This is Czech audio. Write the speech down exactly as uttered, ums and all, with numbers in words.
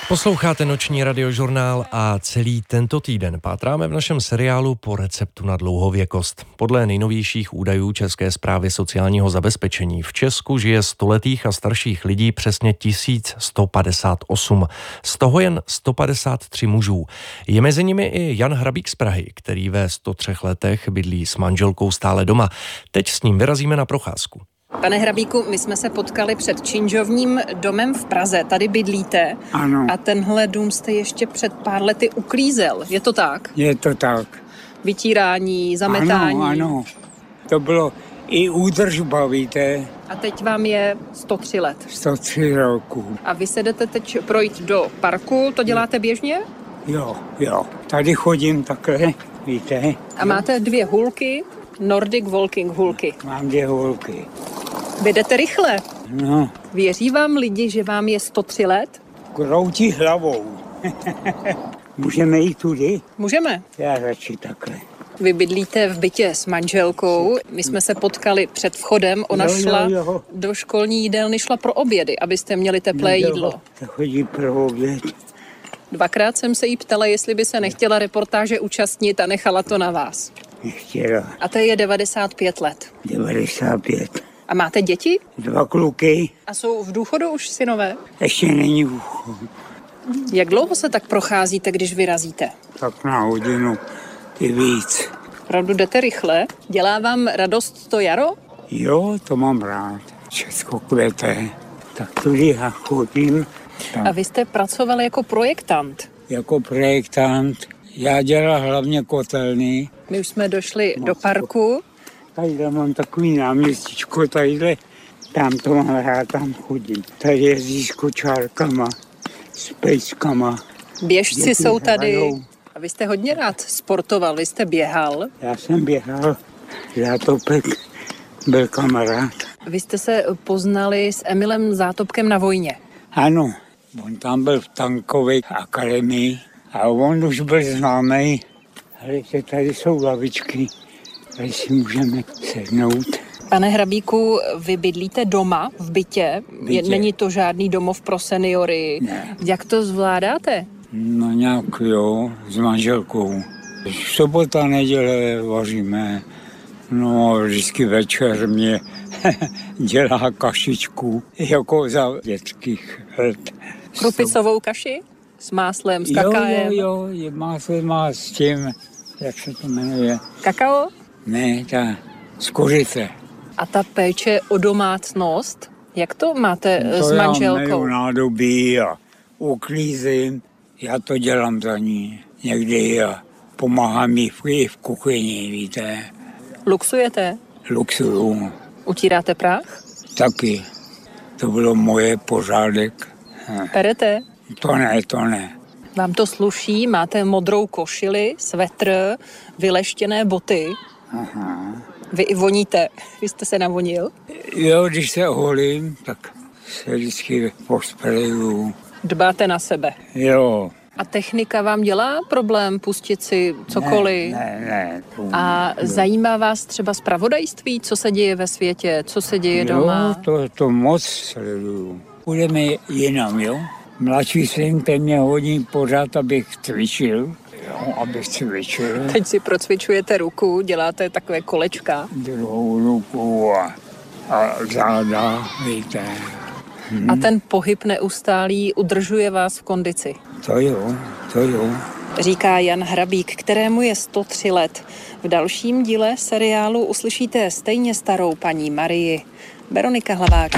Posloucháte Noční radiožurnál a celý tento týden pátráme v našem seriálu po receptu na dlouhověkost. Podle nejnovějších údajů České správy sociálního zabezpečení v Česku žije stoletých a starších lidí přesně tisíc sto padesát osm. Z toho jen sto padesát tři mužů. Je mezi nimi i Jan Hrabík z Prahy, který ve sto třech letech bydlí s manželkou stále doma. Teď s ním vyrazíme na procházku. Pane Hrabíku, my jsme se potkali před činžovním domem v Praze. Tady bydlíte. Ano. A tenhle dům jste ještě před pár lety uklízel. Je to tak? Je to tak. Vytírání, zametání. Ano, ano. To bylo i údržba, víte. A teď vám je sto tři let. sto tři roků. A vy se jdete teď projít do parku, to děláte běžně? Jo, jo. Tady chodím takhle, víte. A máte dvě hůlky, Nordic Walking hůlky. Mám dvě holky. Vy jdete rychle. No, Věří vám lidi, že vám je sto tři let? kroutí hlavou. Můžeme jít tudy? Můžeme. Já radši takhle. Vy bydlíte v bytě s manželkou. My jsme se potkali před vchodem. Ona Jo, jo, šla jo. do školní jídelny, šla pro obědy, abyste měli teplé No, jo, jídlo. To chodí pro oběd. Dvakrát jsem se jí ptala, jestli by se nechtěla reportáže účastnit a nechala to na vás. Nechtěla. A to je devadesát pět let. devadesát pět. A máte děti? Dva kluky. A jsou v důchodu už synové? Ještě není úchod. Jak dlouho se tak procházíte, když vyrazíte? Tak na hodinu i víc. Opravdu jdete rychle? Dělá vám radost to jaro? Jo, to mám rád. Všechno kvete. Tak tudy já chodím. Tam. A vy jste pracoval jako projektant. Jako projektant. Já dělal hlavně kotelny. My už jsme došli do parku. Tadyhle mám takový náměstíčko, tadyhle. Tam to mám rád, tam chodím. Tady jezdí s kočárkama, s pejskama. Běžci Děti jsou tady. hrajou. A vy jste hodně rád sportoval, vy jste běhal. Já jsem běhal, Zátopek byl kamarád. Vy jste se poznali s Emilem Zátopkem na vojně. Ano, on tam byl v tankové akademii a on už byl známý. Hledajte, tady jsou lavičky, tady si můžeme sednout. Pane Hrabíku, vy bydlíte doma v bytě? Je, Bytě. není to žádný domov pro seniory. Ne. Jak to zvládáte? No nějak jo, s manželkou. Sobota, neděle vaříme. No vždycky večer mě dělá kašičku, jako za dětských let. Krupicovou kaši? S máslem, s Jo, kakaem? jo, jo, je máslo má s tím, jak se to jmenuje. Kakao? Ne, ta z kořice. A ta péče o domácnost? Jak to máte To s já manželkou? meju nádobí a uklízím. Já to dělám za ní někdy a pomáhám jí v, i v kuchyni, víte. Luxujete? Luxuju Utíráte prach? taky. To bylo moje pořádek. Hm. Perete? To ne, to ne. Vám to sluší? Máte modrou košili, svetr, vyleštěné boty. Aha. Vy i voníte. Vy jste se navonil? Jo, když se holím, tak se vždycky pospreju. Dbáte na sebe. Jo. A technika vám dělá problém pustit si cokoliv? Ne, ne, ne. A zajímá vás třeba zpravodajství, co se děje ve světě, co se děje jo, doma? to, to moc sleduju. Budeme jinam, jo? Mladší syn, ten mě hodí pořád, abych cvičil. Jo, abych cvičil. Teď si procvičujete ruku, děláte takové kolečka. Druhou ruku a, a záda, víte. Hmm. A ten pohyb neustálý udržuje vás v kondici. To jo, to jo. Říká Jan Hrabík, kterému je sto tři let. V dalším díle seriálu uslyšíte stejně starou paní Marii. Veronika Hlavák.